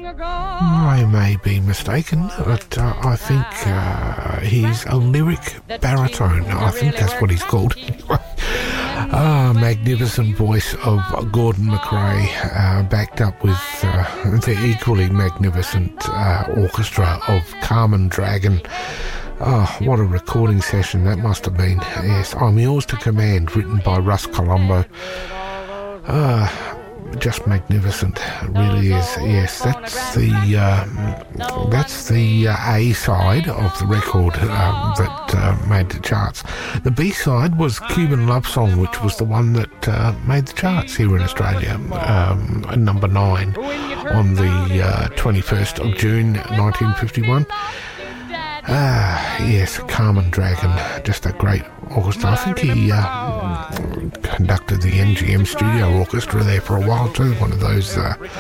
I may be mistaken, but I think he's a lyric baritone. I think that's what he's called. Magnificent voice of Gordon McRae, backed up with the equally magnificent orchestra of Carmen Dragon. Oh, what a recording session that must have been. Yes, I'm Yours to Command, written by Russ Colombo. Just magnificent, it really is. Yes, that's the A side of the record that made the charts. The B side was Cuban Love Song, which was the one that made the charts here in Australia, number 9 on the 21st of June 1951. Yes, Carmen Dragon, just a great orchestra. I think he conducted the MGM Studio Orchestra there for a while too, one of those